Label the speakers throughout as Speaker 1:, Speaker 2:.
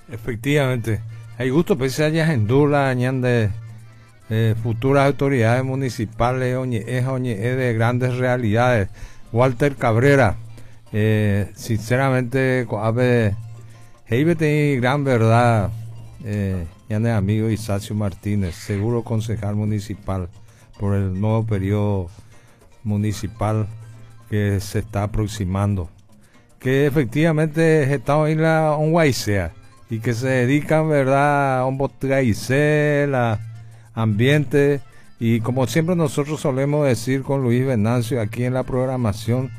Speaker 1: Efectivamente. Hay gusto pese a Yajendula, de futuras autoridades municipales, de grandes realidades. Walter Cabrera, sinceramente, hay gran verdad, de amigo Isacio Martínez, seguro concejal municipal por el nuevo periodo municipal que se está aproximando. Que efectivamente estamos en la Onguaisea y que se dedican, ¿verdad?, a un botraicel, a ambiente, y como siempre nosotros solemos decir con Luis Venancio aquí en la programación,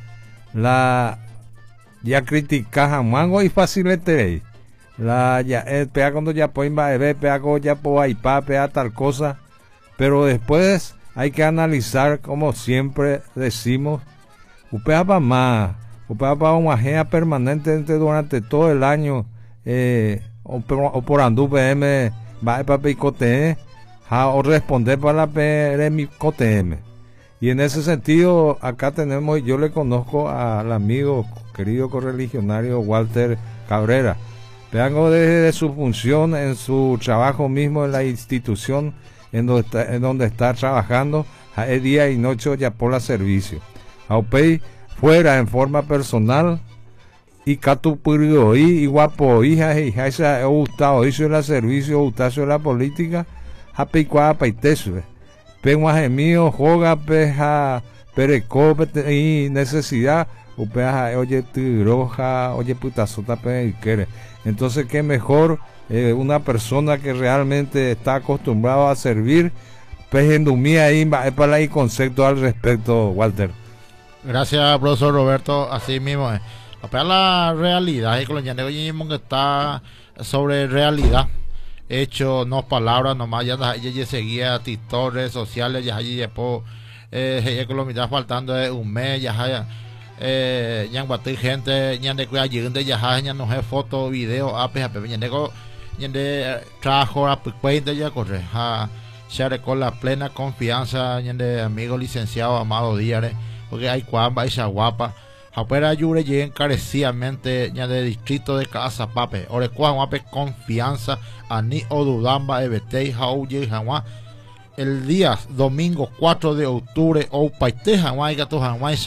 Speaker 1: ya criticas a mango y facilete pea cuando ya pueden beber, pea cuando ya pueden pea tal cosa, pero después hay que analizar, como siempre decimos, upea para más, upea para una agenda permanente durante todo el año, o por andu PM va para picote o responder para la PM COTM. Y en ese sentido acá tenemos, yo le conozco al amigo querido correligionario Walter Cabrera. Veango desde su función en su trabajo mismo en la institución en donde está trabajando a día y noche ya por la servicio. Aupei fuera en forma personal y catupurido y guapo hija esa gustado hizo el servicio gustado la política happy qua paitesu peguas mío joga peja pereco y necesidad upeja oye tiroja oye putasota pe quiere. Entonces qué mejor una persona que realmente está acostumbrado a servir pejendumía ahí para el concepto al respecto, Walter.
Speaker 2: Gracias, profesor Roberto. Así mismo es. Para la realidad, y con los mismo que está sobre realidad, hecho, no palabras, nomás ya seguía TikTok, redes sociales, ya después, con lo que está faltando es un mes, ya batir gente, ya de cuidar llegando, ya no es foto, video, ya de trabajo, ya corre, ya con la plena confianza, ya de amigo licenciado Amado Díaz, porque hay cuamba, esa guapa. Afuera Yure llega encarecidamente ya de distrito de Casa Pape. Orecuan Guape confianza ani Odudamba Ebetei Jauye Jamás. El día domingo 4 de octubre o Paite Jamás y Gato Jamás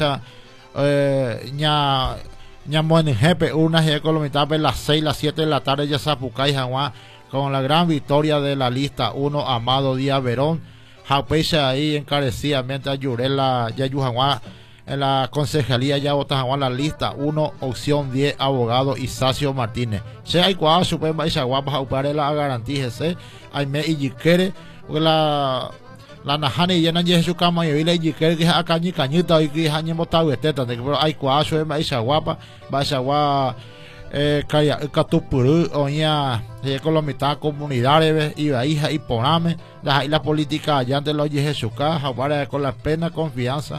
Speaker 2: ña Moen Jepe una Jecolomita las 6, las 7 de la tarde ya Zapucay Jamás con la gran victoria de la lista 1 Amado Díaz Verón. Japeisa ahí encarecidamente a Yurela Yayu Jamás. En la concejalía ya votan a la lista 1, opción 10, abogado Isacio Martínez. Se hay cuadro super y se guapa para la garantía se hay me y quiere la najani llena de su cama y le quiere que acá ni cañita y que hañe botado esteta pero hay cuadro super y se guapa va a guapa calla catupuru oña con la mitad comunidades y hija y poname la política allá de los Jesús para con la plena confianza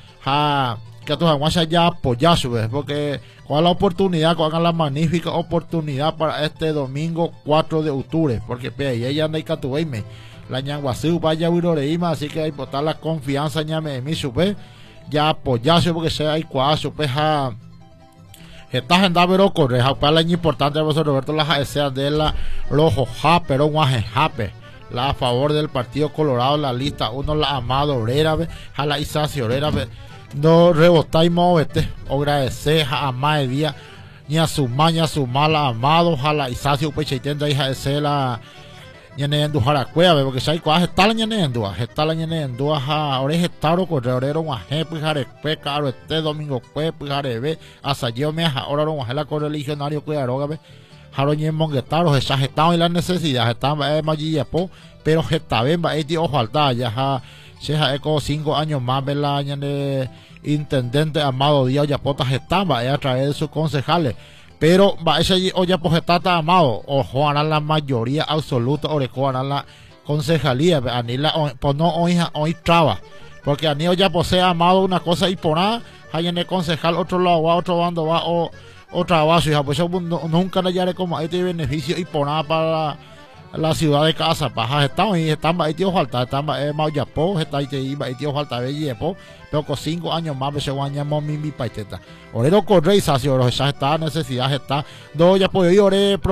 Speaker 2: que tus aguas ya apoyar porque con la oportunidad, con la magnífica oportunidad para este domingo 4 de octubre, porque y ella anda y catueime la ñanguazú vaya viroreima, así que hay que botar la confianza ñame mi supe ya apoyarse porque sea hay cuazo peja está en Davero Correja para la importante profesor Roberto la sea de la rojo pero guaje jape la a favor del Partido Colorado la lista 1 la Amado Obrera a la Isacio Obrera no rebotáis movete agradecer a más de día ni a su mala Amado a la Isacio pecheitenda hija de ser la ñanendu jara cueva porque sai cuaje está la ñanendu a oreje taro correo guaje pijare pe caro este domingo pues pijare ve hasta yo me ahora guaje la correligionario cuidaroga ve jaro ñemonguetaro esa estado y la necesidad está po pero está bien va este ojo alta ya sea eco 5 años más la de intendente Amado Díaz Yapota estaba a través de sus concejales pero va ese olla pues está Amado o jugarán la mayoría absoluta o jugarán la concejalía anila pues no hoy traba porque anillo ya posee Amado una cosa y por nada hay en el concejal otro lado va otro bando va o trabajo y pues nunca le hallaré como este beneficio y por nada para la ciudad de Casa Paja están ahí tío falta están Mauyapó está ahí tío falta Bellepo pero con 5 años más se guañamos mi paiteta orero corre y sacio está necesidad está no ya puedo ir